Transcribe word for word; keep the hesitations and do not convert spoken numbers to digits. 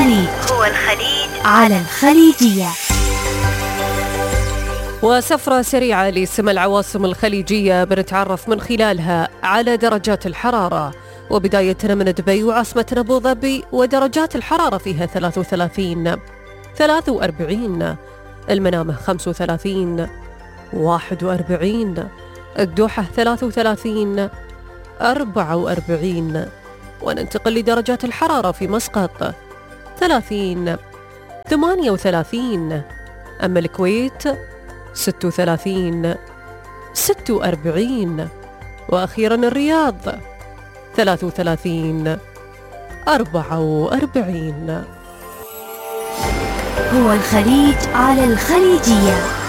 الخليج هو الخليج على الخليجية. وسفرة سريعة لسما العواصم الخليجية بنتعرف من خلالها على درجات الحرارة، وبداية من دبي وعاصمة أبو ظبي ودرجات الحرارة فيها ثلاث وثلاثين، ثلاث وأربعين، المنامة خمس وثلاثين، واحد وأربعين، الدوحة ثلاث وثلاثين، أربعة وأربعين. وننتقل لدرجات الحرارة في مسقط ثلاثين، ثمانية وثلاثين، أما الكويت ستة وثلاثين، ستة وأربعين، وأخيرا الرياض ثلاث وثلاثين، أربعة وأربعين. هو الخليج على الخليجية.